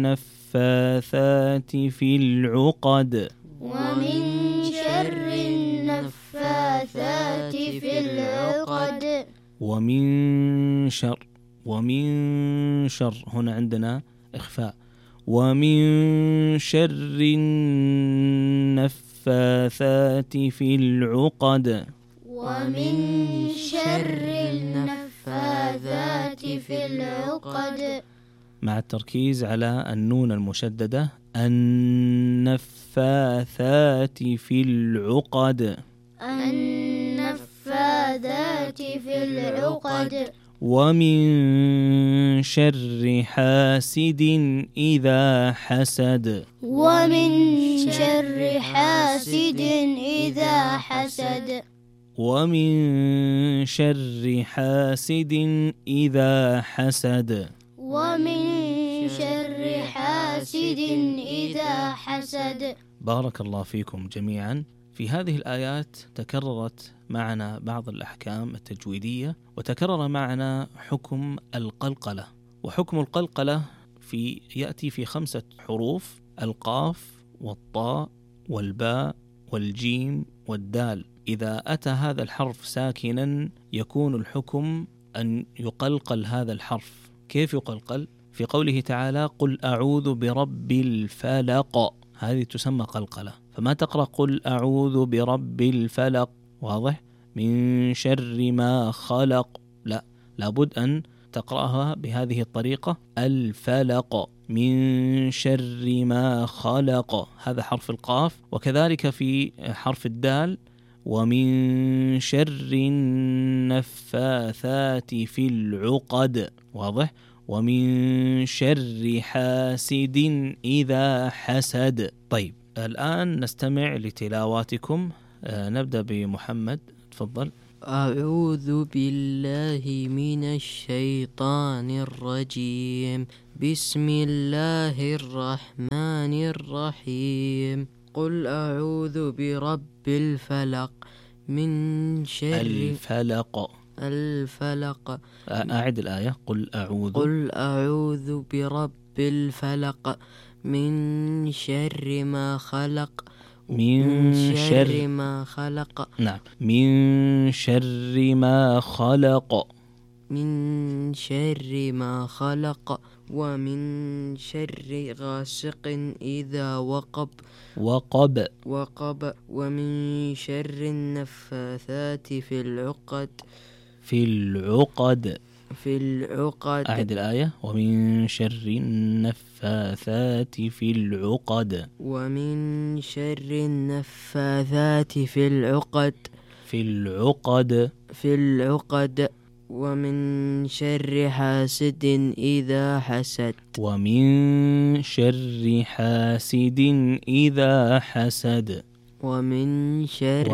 النفاثات في العقد ومن شر النفاثات في العقد ومن شر هنا عندنا إخفاء. ومن شر النفاثات في العقد ومن شر النفاثات في العقد مع التركيز على النون المشددة. النفاثات في العقد النفاثات في العقد ومن شر حاسد إذا حسد ومن شر حاسد إذا حسد ومن شر حاسد إذا حسد ومن شر حاسد إذا حسد. بارك الله فيكم جميعا. في هذه الآيات تكررت معنا بعض الأحكام التجويدية، وتكرر معنا حكم القلقلة. وحكم القلقلة يأتي في 5 حروف: القاف والطاء والباء والجيم والدال. إذا أتى هذا الحرف ساكنا يكون الحكم أن يقلقل هذا الحرف. كيف يقلقل؟ في قوله تعالى: قل أعوذ برب الفلق، هذه تسمى قلقلة. فما تقرأ قل أعوذ برب الفلق، واضح؟ من شر ما خلق، لا، لابد أن تقرأها بهذه الطريقة: الفلق من شر ما خلق، هذا حرف القاف. وكذلك في حرف الدال: ومن شر النفاثات في العقد، واضح؟ ومن شر حاسد إذا حسد. طيب، الآن نستمع لتلاواتكم. نبدأ بمحمد، تفضل. أعوذ بالله من الشيطان الرجيم. بسم الله الرحمن الرحيم. قل أعوذ برب الفلق من شر الفلق. أعد الآية: قل أعوذ برب الفلق من شر ما خلق. من شر ما خلق. نعم، من شر ما خلق. من شر ما خلق. ومن شر غاسق إذا وقب. ومن شر النفاثات في العقد. أعد الآية: ومن شر النفاثات في العقد. ومن شر النفاثات في العقد. ومن شر حاسد إذا حسد. ومن شر حاسد إذا حسد. ومن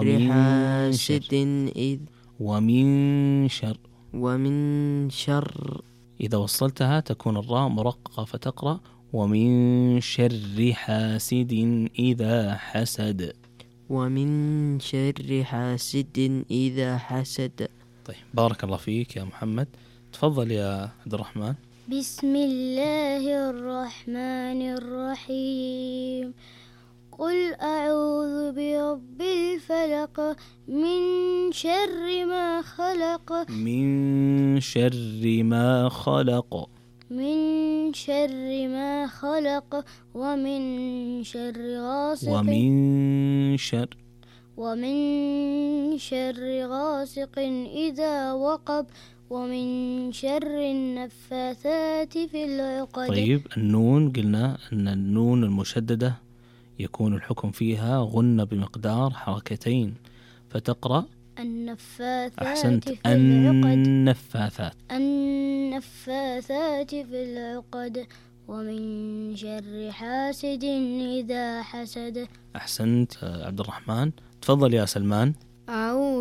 شر إذا وصلتها تكون الراء مرققة، فتقرأ: ومن شر حاسد إذا حسد. ومن شر حاسد إذا حسد. طيب، بارك الله فيك يا محمد. تفضل يا عبد الرحمن. بسم الله الرحمن الرحيم. قل أعوذ برب الفلق من شر ما خلق. من شر ما خلق. من شر ما خلق. ومن شر غاسق. ومن شر غاسق إذا وقب. ومن شر النفاثات في العقد. طيب، النون قلنا أن النون المشددة يكون الحكم فيها غنة بمقدار 2 فتقرأ النفاثات. أحسنت، في العقد. النفاثات في العقد. ومن شر حاسد إذا حسد. أحسنت عبد الرحمن. تفضل يا سلمان. أعوذ